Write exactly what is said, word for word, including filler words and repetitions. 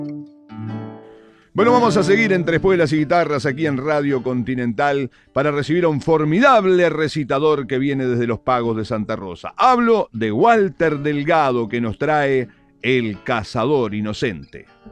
Bueno, vamos a seguir entre espuelas y guitarras aquí en Radio Continental para recibir a un formidable recitador que viene desde los Pagos de Santa Rosa. Hablo de Walter Delgado, que nos trae El Cazador Inocente.